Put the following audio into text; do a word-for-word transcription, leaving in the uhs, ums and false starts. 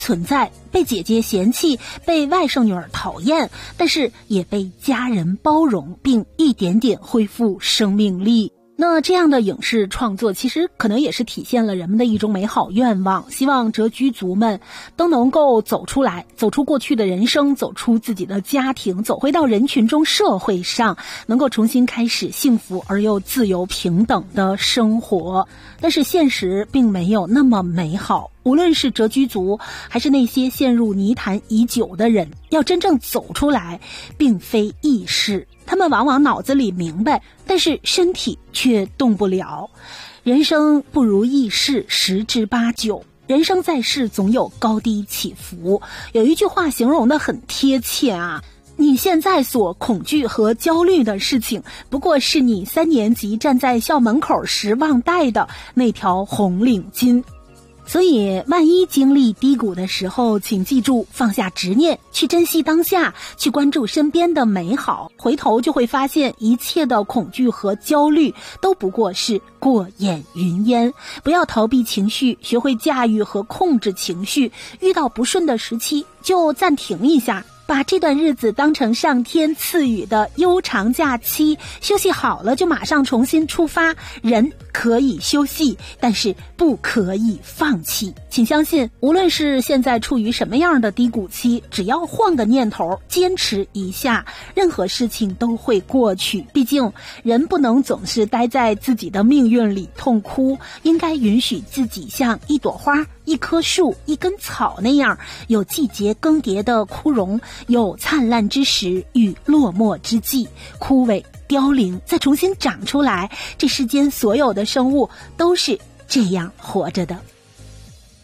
存在，被姐姐嫌弃，被外甥女儿讨厌，但是也被家人包容，并一点点恢复生命力。那这样的影视创作其实可能也是体现了人们的一种美好愿望，希望蛰居族们都能够走出来，走出过去的人生，走出自己的家庭，走回到人群中，社会上能够重新开始幸福而又自由平等的生活。但是现实并没有那么美好，无论是蛰居族还是那些陷入泥潭已久的人，要真正走出来并非易事。他们往往脑子里明白，但是身体却动不了。人生不如意事十之八九，人生在世总有高低起伏。有一句话形容得很贴切啊，你现在所恐惧和焦虑的事情，不过是你三年级站在校门口时忘带的那条红领巾。所以万一经历低谷的时候，请记住放下执念，去珍惜当下，去关注身边的美好，回头就会发现一切的恐惧和焦虑都不过是过眼云烟。不要逃避情绪，学会驾驭和控制情绪，遇到不顺的时期就暂停一下，把这段日子当成上天赐予的悠长假期，休息好了就马上重新出发。人可以休息，但是不可以放弃。请相信，无论是现在处于什么样的低谷期，只要换个念头，坚持一下，任何事情都会过去。毕竟人不能总是待在自己的命运里痛哭，应该允许自己像一朵花、一棵树、一根草那样，有季节更迭的枯荣，有灿烂之时与落寞之际，枯萎凋零再重新长出来。这世间所有的生物都是这样活着的。